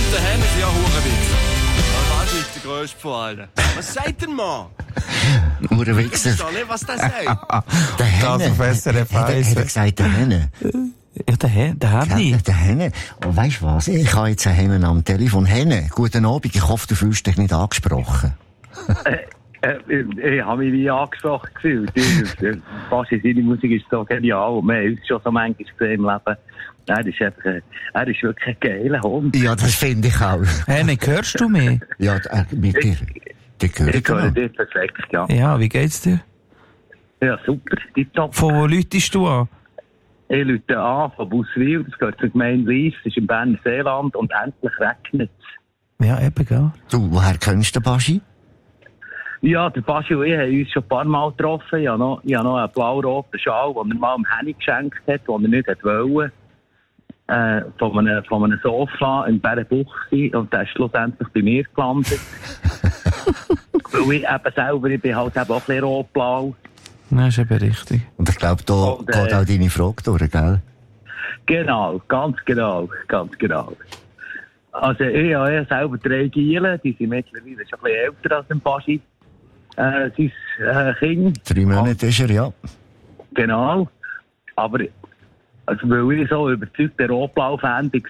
der Hen ist ja Hurenwichser. Das ist der grösste von allen. Was sagt der Mann? Hurenwichser. Ich verstehe nicht, was der sagt. Der Henne. Also, Professor Hat er gesagt, der Henne? Ja, der Henny. Der Henne. Und weisst was? Ich habe jetzt einen Hennen am Telefon. Henne, guten Abend. Ich hoffe, du fühlst dich nicht angesprochen. Ich habe mich nie angesprochen gefühlt. Fast seine Musik ist so genial. Wir haben uns schon so manchmal gesehen im Leben. Er ist wirklich ein geiler Hund. Ja, das finde ich auch. Henny, hörst du mich? Ja, mit dir. Ich höre dich perfekt, ja. Ja, wie geht's dir? Ja, super, tipptopp. Von wo läutest du an? Ich läute an von Buswil, das gehört zur Gemeinde Lies, das ist im Berner Seeland und endlich regnet es. Ja, eben, gell? Du, woher kennst du den Baschi? Ja, der Baschi und ich haben uns schon ein paar Mal getroffen. Ich habe noch einen blau-roten Schal, den er mal dem Henny geschenkt hat, den er nicht wollte. Von einem Sofa in Bärenbuchse und der ist schlussendlich bei mir gelandet. Weil ich eben selber, ich bin halt eben auch ein bisschen rot-blau. Nein, ist eben richtig. Und ich glaube, da geht auch deine Frage durch, gell? Genau, ganz genau. Also ich habe selber 3 Gielen, die sind mittlerweile schon ein bisschen älter als ein Baschi. Sein Kind. 3 Monate ist er, ja. Genau. Aber also, weil ich so überzeugter Rot-Blau-Fan